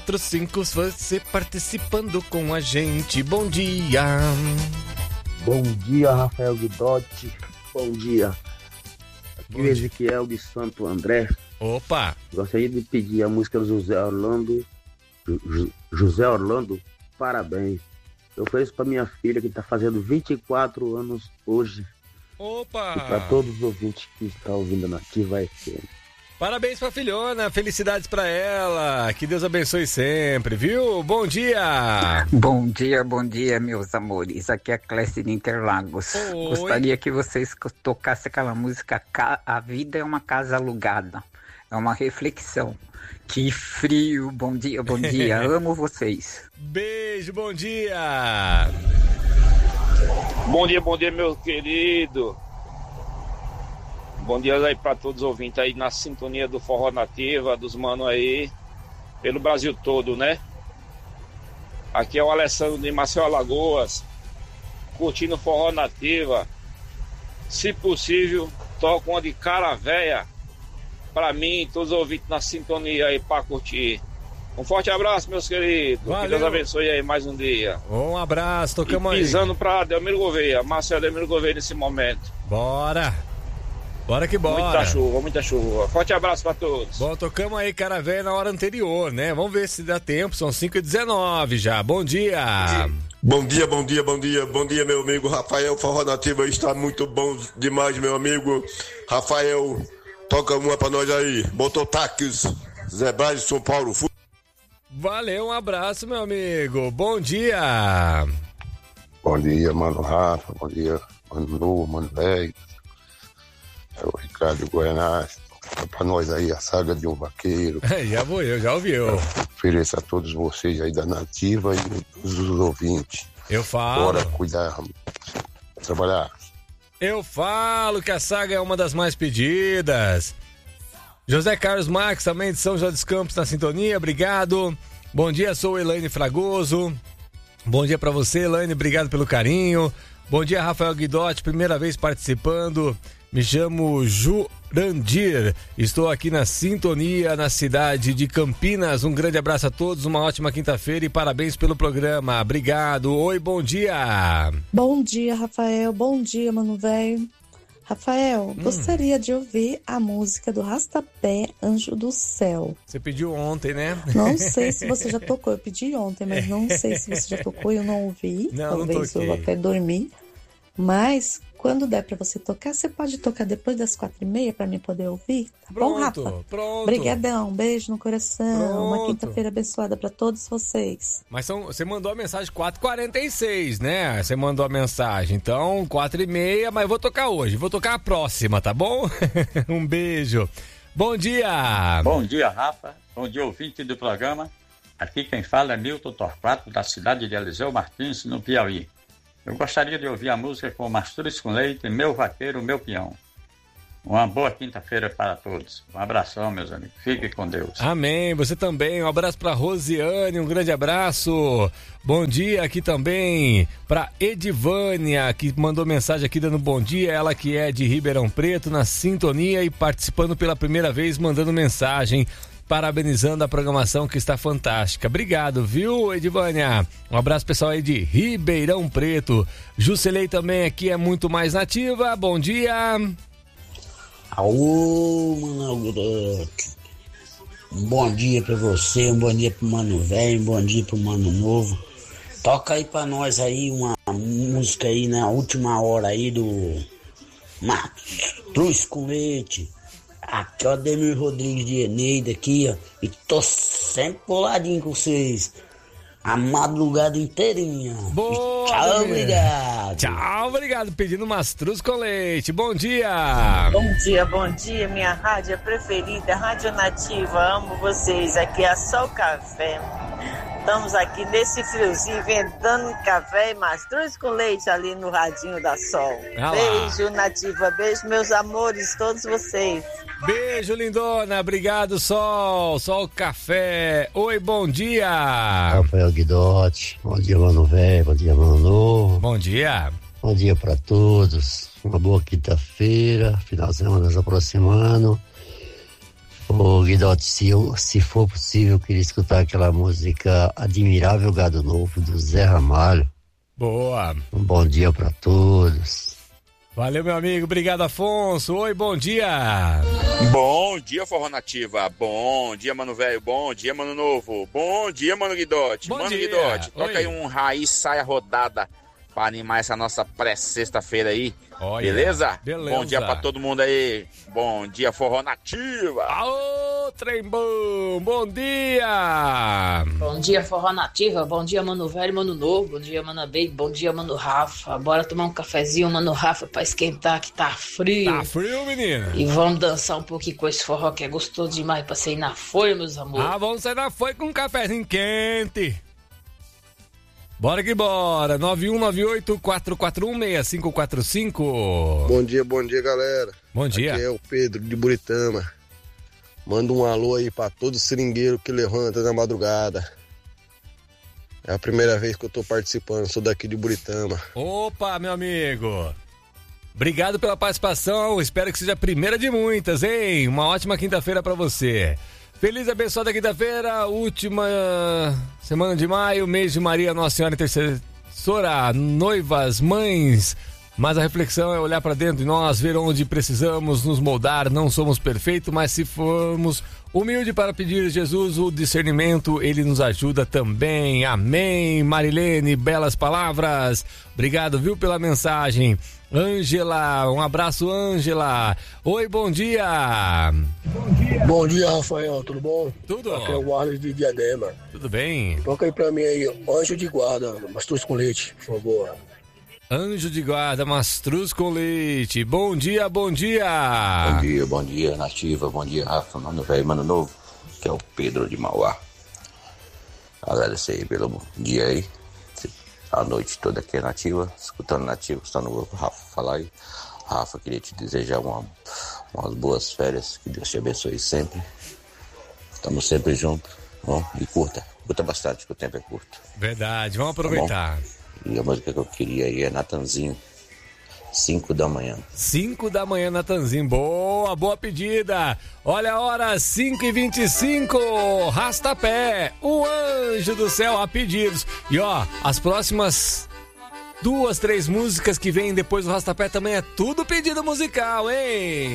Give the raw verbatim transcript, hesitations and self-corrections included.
cinco, você participando com a gente. Bom dia. Bom dia, Rafael Guidotti. Bom dia. Aqui é o Ezequiel de Santo André. Opa. Gostaria de pedir a música do José Orlando. José Orlando, parabéns. Eu ofereço para minha filha que está fazendo vinte e quatro anos hoje. Opa. E para todos os ouvintes que estão ouvindo na Ativa F M. Parabéns pra filhona, felicidades pra ela, que Deus abençoe sempre, viu? Bom dia! Bom dia, bom dia, meus amores, aqui é a Clécia de Interlagos. Oi. Gostaria que vocês tocassem aquela música A Vida é uma Casa Alugada, é uma reflexão. Que frio, bom dia, bom dia, amo vocês. Beijo, bom dia! Bom dia, bom dia, meu querido. Bom dia aí para todos os ouvintes aí na sintonia do Forró Nativa, dos manos aí, pelo Brasil todo, né? Aqui é o Alessandro de Maceió, Alagoas, curtindo Forró Nativa. Se possível, toca uma de Cara Véia para mim e todos os ouvintes na sintonia aí para curtir. Um forte abraço, meus queridos. Valeu. Que Deus abençoe aí mais um dia. Um abraço, tocamos e aí. Pisando para Delmiro Gouveia, Marcelo Delmiro Gouveia nesse momento. Bora! Bora que bora. Muita chuva, muita chuva. Forte abraço pra todos. Bom, tocamos aí Cara Véia na hora anterior, né? Vamos ver se dá tempo, são cinco e dezenove já. Bom dia. Bom dia, bom dia, bom dia. Bom dia, meu amigo Rafael. Forró Nativa está muito bom demais, meu amigo. Rafael, toca uma pra nós aí. Mototáxis, Zé Braz, São Paulo. Valeu, um abraço, meu amigo. Bom dia. Bom dia, mano Rafa. Bom dia, mano Nu, mano Velho. É o Ricardo Goianás, pra nós aí a saga de um vaqueiro. É, já vou eu, já ouvi eu. Ofereço a todos vocês aí da Nativa e dos ouvintes. Eu falo. Bora cuidar, trabalhar. Eu falo que a saga é uma das mais pedidas. José Carlos Marques, também de São José dos Campos, na sintonia, obrigado. Bom dia, sou Elaine Fragoso. Bom dia pra você, Elaine, obrigado pelo carinho. Bom dia, Rafael Guidotti, primeira vez participando. Me chamo Jurandir, estou aqui na sintonia na cidade de Campinas. Um grande abraço a todos, uma ótima quinta-feira e parabéns pelo programa. Obrigado. Oi, bom dia. Bom dia, Rafael. Bom dia, mano velho. Rafael, hum. gostaria de ouvir a música do Rastapé, Anjo do Céu. Você pediu ontem, né? Não sei se você já tocou. Eu pedi ontem, mas não sei se você já tocou e eu não ouvi. Não, Talvez não toquei. Eu vou até dormir. Mas quando der pra você tocar, você pode tocar depois das quatro e meia pra mim poder ouvir? Tá pronto, bom, Rafa? Pronto. Obrigadão, beijo no coração. Pronto. Uma quinta-feira abençoada pra todos vocês. Mas são, você mandou a mensagem quatro e quarenta e seis, né? Você mandou a mensagem. Então, quatro e meia, mas eu vou tocar hoje. Vou tocar a próxima, tá bom? Um beijo. Bom dia. Bom dia, Rafa. Bom dia, ouvinte do programa. Aqui quem fala é Milton Torquato, da cidade de Eliseu Martins, no Piauí. Eu gostaria de ouvir a música com Mastruz com Leite, Meu Vaqueiro, Meu Peão. Uma boa quinta-feira para todos. Um abração, meus amigos. Fique com Deus. Amém. Você também. Um abraço para Rosiane, um grande abraço. Bom dia aqui também para Edivânia, que mandou mensagem aqui dando bom dia. Ela que é de Ribeirão Preto, na sintonia e participando pela primeira vez, mandando mensagem. Parabenizando a programação que está fantástica. Obrigado, viu, Edivânia? Um abraço pessoal aí de Ribeirão Preto. Juscelei também aqui é muito mais nativa. Bom dia. Aô, Mano Guidotti. Um bom dia pra você, um bom dia pro Mano Velho, um bom dia pro Mano Novo. Toca aí pra nós aí uma música aí na última hora aí do Mastruz com Leite. Aqui, ó, Demir Rodrigues de Eneida aqui, ó. E tô sempre coladinho com vocês. A madrugada inteirinha. Boa, tchau, Demir. obrigado. Tchau, obrigado. Pedindo Mastruz com Leite. Bom dia. Bom dia, bom dia, minha rádio preferida, Rádio Nativa. Amo vocês. Aqui é Sol Café. Estamos aqui nesse friozinho, vendendo café e mastruz com leite ali no radinho da Sol. Ah, beijo, Nativa. Beijo, meus amores, todos vocês. Beijo, lindona. Obrigado, Sol. Sol Café. Oi, bom dia. Rafael Guidotti. Bom dia, Mano Velho. Bom dia, Mano Novo. Bom dia. Bom dia pra todos. Uma boa quinta-feira. Final de semana se aproximando. Ô Guidotti, se, eu, se for possível, eu queria escutar aquela música Admirável Gado Novo, do Zé Ramalho. Boa. Um bom dia pra todos. Valeu, meu amigo. Obrigado, Afonso. Oi, bom dia. Bom dia, Forró Nativa. Bom dia, mano velho. Bom dia, mano novo. Bom dia, mano Guidotti. Bom mano dia. Guidotti, toca Oi. aí um Raiz Saia Rodada pra animar essa nossa pré-sexta-feira aí. Olha, Beleza? beleza. Bom dia pra todo mundo aí. Bom dia, Forró Nativa. Aô, trem bom. Bom dia. Bom dia, Forró Nativa. Bom dia, mano velho, mano novo. Bom dia, mano Baby. Bom dia, mano Rafa. Bora tomar um cafezinho, mano Rafa, pra esquentar que tá frio. Tá frio, menina? E vamos dançar um pouquinho com esse forró que é gostoso demais pra sair na folha, meus amores. Ah, vamos sair na folha com um cafezinho quente. Bora que bora. nove um nove oito, quatro quatro um, seis cinco quatro cinco. Bom dia, bom dia, galera. Bom dia. Aqui é o Pedro de Buritama. Manda um alô aí pra todo seringueiro que levanta na madrugada. É a primeira vez que eu tô participando, sou daqui de Buritama. Opa, meu amigo. Obrigado pela participação. Espero que seja a primeira de muitas, hein? Uma ótima quinta-feira pra você. Feliz e abençoada quinta-feira, última semana de maio, mês de Maria, Nossa Senhora Intercessora, noivas, mães. Mas a reflexão é olhar para dentro de nós, ver onde precisamos nos moldar. Não somos perfeitos, mas se formos humildes para pedir a Jesus o discernimento, Ele nos ajuda também. Amém. Marilene, belas palavras. Obrigado, viu, pela mensagem. Ângela, um abraço, Ângela. Oi, bom dia. Bom dia. Bom dia, Rafael, tudo bom? Tudo. Aqui é o Arles de Diadema. Tudo bem? Toca aí pra mim aí, Anjo de Guarda, Mastruz com Leite, por favor. Anjo de Guarda, Mastruz com Leite. Bom dia, bom dia. Bom dia, bom dia, Nativa. Bom dia, Rafa, mano velho, mano novo. Que é o Pedro de Mauá. Agradecer aí pelo dia aí. A noite toda aqui é Nativa, escutando Nativa, escutando o Rafa falar aí. Rafa, queria te desejar uma, umas boas férias, que Deus te abençoe sempre. Estamos sempre juntos, bom? E curta, curta bastante, que o tempo é curto. Verdade, vamos aproveitar. Tá, e a música que eu queria aí é Natanzinho, cinco da manhã. cinco da manhã, Natanzinho. Boa, boa pedida. Olha a hora, cinco e vinte e cinco. Rastapé, o anjo do céu a pedidos. E ó, as próximas duas, três músicas que vêm depois do Rastapé também é tudo pedido musical, hein?